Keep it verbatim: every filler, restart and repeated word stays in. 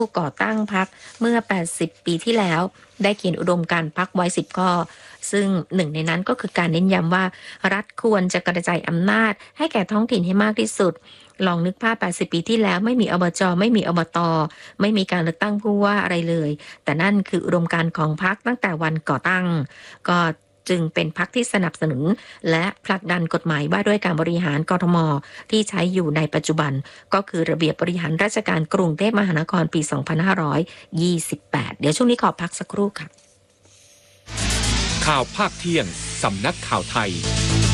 ผู้ก่อตั้งพรรคเมื่อ แปดสิบ ปีที่แล้ว ได้เขียนอุดมการณ์พรรคไว้ สิบ ข้อ ซึ่งหนึ่งในนั้นก็คือการเน้นย้ำว่ารัฐควรจะกระจายอำนาจให้แก่ท้องถิ่นให้มากที่สุด ลองนึกภาพ แปดสิบ ปีที่แล้วไม่มี อบจ. ไม่มี อบต. ไม่มีการเลือกตั้งผู้ว่าอะไรเลย แต่นั่นคืออุดมการณ์ของพรรคตั้งแต่วันก่อตั้ง ก็จึงเป็นพรรคที่สนับสนุนและผลักดันกฎหมายว่าด้วยการบริหารกทม. ที่ใช้อยู่ในปัจจุบัน ก็คือระเบียบบริหารราชการกรุงเทพมหานครปี สองพันห้าร้อยยี่สิบแปด เดี๋ยวช่วงนี้ขอพักสักครู่ค่ะข่าวภาคเที่ยง สำนักข่าวไทย